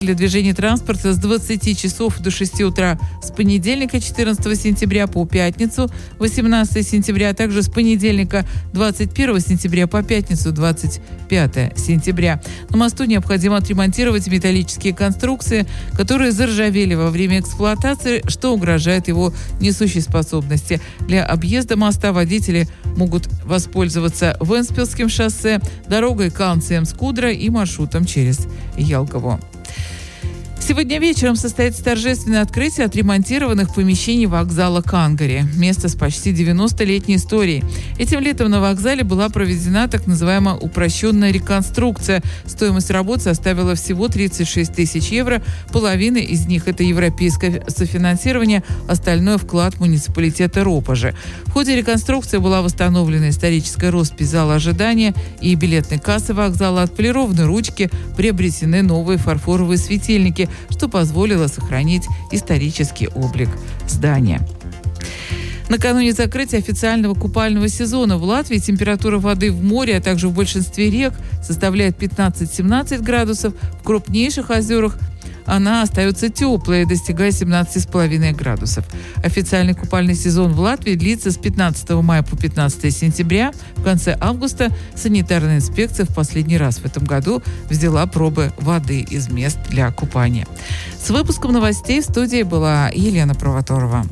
Для движения транспорта с 20 часов до 6 утра с понедельника 14 сентября по пятницу 18 сентября, а также с понедельника 21 сентября по пятницу 25 сентября. На мосту необходимо отремонтировать металлические конструкции, которые заржавели во время эксплуатации, что угрожает его несущей способности. Для объезда моста водители могут воспользоваться Венспилским шоссе, дорогой Калнцем-Скудра и маршрутом через Ялгово. Сегодня вечером состоится торжественное открытие отремонтированных помещений вокзала Кангари. Место с почти 90-летней историей. Этим летом на вокзале была проведена так называемая упрощенная реконструкция. Стоимость работ составила всего 36 тысяч евро. Половина из них – это европейское софинансирование, остальное – вклад муниципалитета Ропожи. В ходе реконструкции была восстановлена историческая роспись зала ожидания и билетной кассы вокзала, отполированы ручки, приобретены новые фарфоровые светильники, что позволило сохранить исторический облик здания. Накануне закрытия официального купального сезона в Латвии температура воды в море, а также в большинстве рек составляет 15-17 градусов. В крупнейших озерах она остается теплой, достигая 17,5 градусов. Официальный купальный сезон в Латвии длится с 15 мая по 15 сентября. В конце августа санитарная инспекция в последний раз в этом году взяла пробы воды из мест для купания. С выпуском новостей в студии была Елена Провоторова.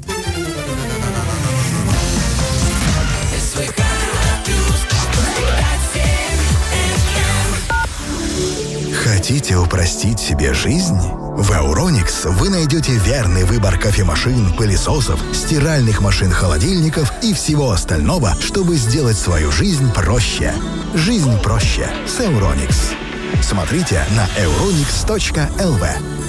Хотите упростить себе жизнь? В Euronix вы найдете верный выбор кофемашин, пылесосов, стиральных машин, холодильников и всего остального, чтобы сделать свою жизнь проще. Жизнь проще с Euronix. Смотрите на euronix.lv.